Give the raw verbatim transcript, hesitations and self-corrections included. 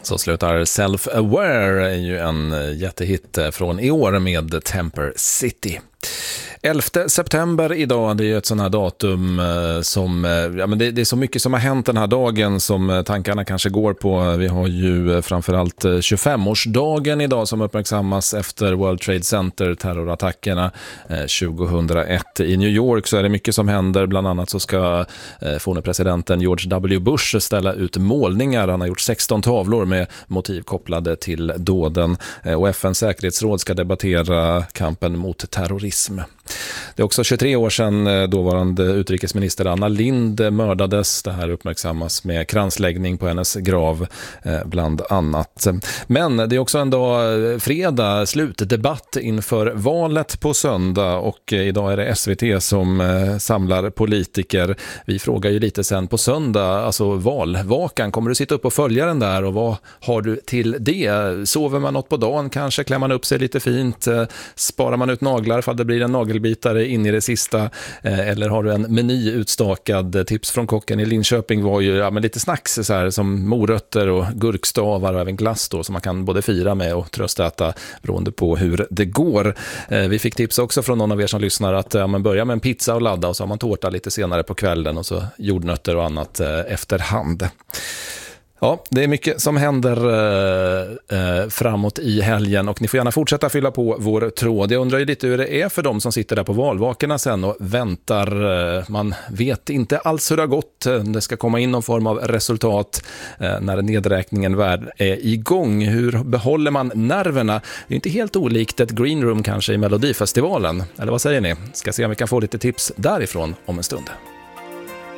Så slutar Self-Aware, är ju en jättehit från i år med Temper City. elfte september idag, det är ju ett sån här datum som, ja men det, det är så mycket som har hänt den här dagen som tankarna kanske går på. Vi har ju framförallt tjugofemårsdagen idag som uppmärksammas efter World Trade Center terrorattackerna tjugohundraett i New York. Så är det mycket som händer, bland annat så ska forne presidenten George W. Bush ställa ut målningar. Han har gjort sexton tavlor med motiv kopplade till dåden, och F N:s säkerhetsråd ska debattera kampen mot terrorism. Det är också tjugotre år sedan dåvarande utrikesminister Anna Lindh mördades. Det här uppmärksammas med kransläggning på hennes grav bland annat. Men det är också en dag, fredag, slutdebatt inför valet på söndag, och idag är det S V T som samlar politiker. Vi frågar ju lite sen på söndag, alltså valvakan, kommer du sitta upp och följa den där, och vad har du till det? Sover man något på dagen kanske? Klär man upp sig lite fint? Sparar man ut naglar för att det blir en nagelbitare in i det sista, eller har du en meny utstakad? Tips från kocken i Linköping var ju ja, men lite snacks så här, som morötter och gurkstavar och även glass då, som man kan både fira med och tröstäta beroende på hur det går. Vi fick tips också från någon av er som lyssnar att ja, man börjar med en pizza och ladda, och så har man tårta lite senare på kvällen och så jordnötter och annat efterhand. Ja, det är mycket som händer eh, framåt i helgen, och ni får gärna fortsätta fylla på vår tråd. Jag undrar ju lite hur det är för de som sitter där på valvakorna sen och väntar. Man vet inte alls hur det har gått. Det ska komma in någon form av resultat eh, när nedräkningen väl är igång. Hur behåller man nerverna? Det är inte helt olikt ett green room kanske i Melodifestivalen. Eller vad säger ni? Ska se om vi kan få lite tips därifrån om en stund.